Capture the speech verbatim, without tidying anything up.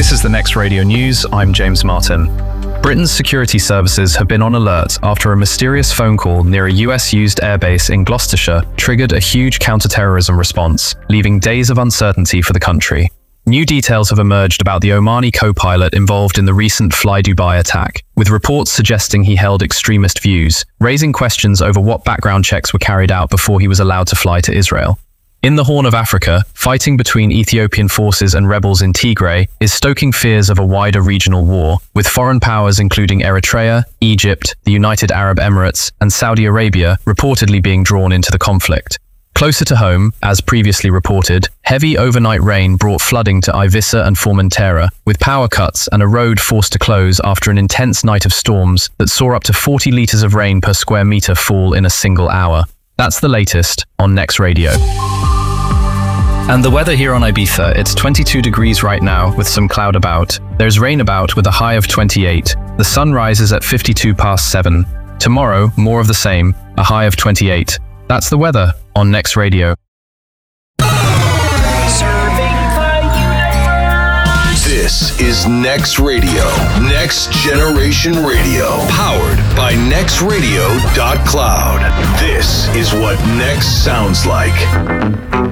This is the Next Radio News. I'm James Martin. Britain's security services have been on alert after a mysterious phone call near a U S-used airbase in Gloucestershire triggered a huge counter-terrorism response, leaving days of uncertainty for the country. New details have emerged about the Omani co-pilot involved in the recent Fly Dubai attack, with reports suggesting he held extremist views, raising questions over what background checks were carried out before he was allowed to fly to Israel. In the Horn of Africa, fighting between Ethiopian forces and rebels in Tigray is stoking fears of a wider regional war, with foreign powers including Eritrea, Egypt, the United Arab Emirates, and Saudi Arabia reportedly being drawn into the conflict. Closer to home, as previously reported, heavy overnight rain brought flooding to Ivica and Formentera, with power cuts and a road forced to close after an intense night of storms that saw up to forty litres of rain per square metre fall in a single hour. That's the latest on Next Radio. And the weather here on Ibiza, it's twenty-two degrees right now with some cloud about. There's rain about with a high of twenty-eight. The sun rises at fifty-two past seven. Tomorrow, more of the same, a high of twenty-eight. That's the weather on Next Radio. This is Next Radio, Next Generation Radio, powered by next radio dot cloud. This is what Next sounds like.